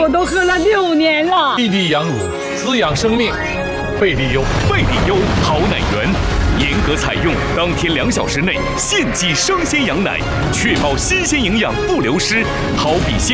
我都喝了6年了。 异地养乳，滋养生命。贝利优， 贝利优好奶源，严格采用当天2小时内现挤生鲜羊奶，确保新鲜营养不流失。好比鲜。